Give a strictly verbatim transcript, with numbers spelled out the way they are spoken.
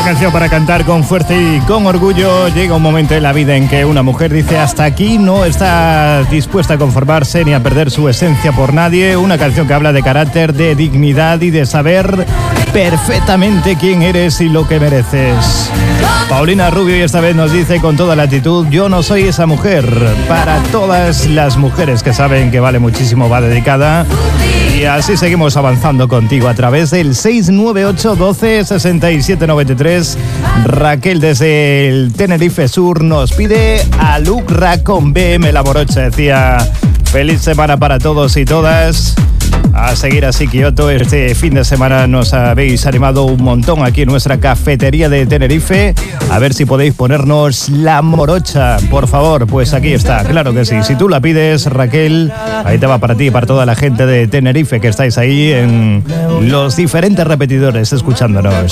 canción para cantar con fuerza y con orgullo. Llega un momento en la vida en que una mujer dice hasta aquí, no está dispuesta a conformarse ni a perder su esencia por nadie. Una canción que habla de carácter, de dignidad y de saber perfectamente quién eres y lo que mereces. Paulina Rubio, y esta vez nos dice con toda la actitud: yo no soy esa mujer. Para todas las mujeres que saben que vale muchísimo, va dedicada. Y así seguimos avanzando contigo a través del seis nueve ocho, doce, sesenta y siete, noventa y tres. Raquel desde el Tenerife Sur nos pide a Lucra con B M La Morocha. Decía: feliz semana para todos y todas. A seguir así, Kioto. Este fin de semana nos habéis animado un montón aquí en nuestra cafetería de Tenerife. A ver si podéis ponernos La Morocha, por favor. Pues aquí está, claro que sí. Si tú la pides, Raquel, ahí te va para ti y para toda la gente de Tenerife que estáis ahí en los diferentes repetidores escuchándonos.